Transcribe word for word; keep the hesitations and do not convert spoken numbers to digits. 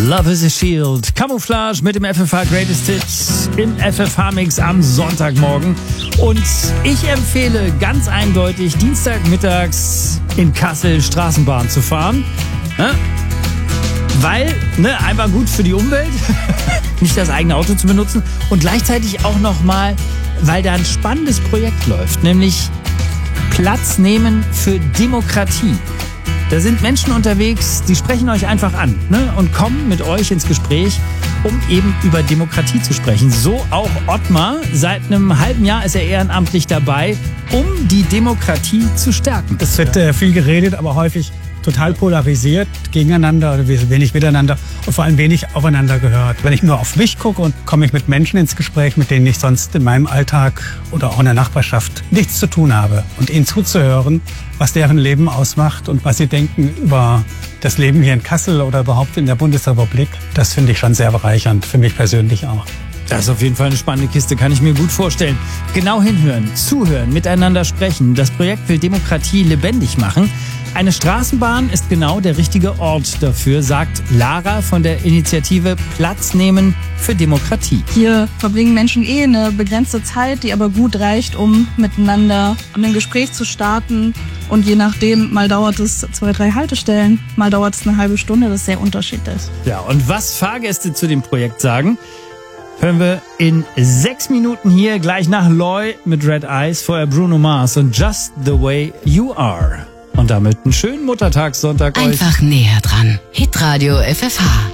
Love is a Shield. Camouflage mit dem F F H Greatest Hits im F F H-Mix am Sonntagmorgen. Und ich empfehle ganz eindeutig, Dienstagmittags in Kassel Straßenbahn zu fahren. Ne? Weil, ne, einfach gut für die Umwelt, nicht das eigene Auto zu benutzen. Und gleichzeitig auch nochmal, weil da ein spannendes Projekt läuft, nämlich Platz nehmen für Demokratie. Da sind Menschen unterwegs, die sprechen euch einfach an, ne, und kommen mit euch ins Gespräch, um eben über Demokratie zu sprechen. So auch Ottmar. Seit einem halben Jahr ist er ehrenamtlich dabei, um die Demokratie zu stärken. Es wird äh, viel geredet, aber häufig total polarisiert, gegeneinander oder wenig miteinander und vor allem wenig aufeinander gehört. Wenn ich nur auf mich gucke und komme ich mit Menschen ins Gespräch, mit denen ich sonst in meinem Alltag oder auch in der Nachbarschaft nichts zu tun habe. Und ihnen zuzuhören, was deren Leben ausmacht und was sie denken über das Leben hier in Kassel oder überhaupt in der Bundesrepublik, das finde ich schon sehr bereichernd, für mich persönlich auch. Das ist auf jeden Fall eine spannende Kiste, kann ich mir gut vorstellen. Genau hinhören, zuhören, miteinander sprechen. Das Projekt will Demokratie lebendig machen. Eine Straßenbahn ist genau der richtige Ort dafür, sagt Lara von der Initiative Platz nehmen für Demokratie. Hier verbringen Menschen eh eine begrenzte Zeit, die aber gut reicht, um miteinander ein Gespräch zu starten. Und je nachdem, mal dauert es zwei, drei Haltestellen, mal dauert es eine halbe Stunde, das ist sehr unterschiedlich. Ja, und was Fahrgäste zu dem Projekt sagen, hören wir in sechs Minuten hier, gleich nach Loy mit Red Eyes, vorher Bruno Mars und Just the Way You Are. Und damit einen schönen Muttertagssonntag euch. Einfach näher dran. Hitradio F F H.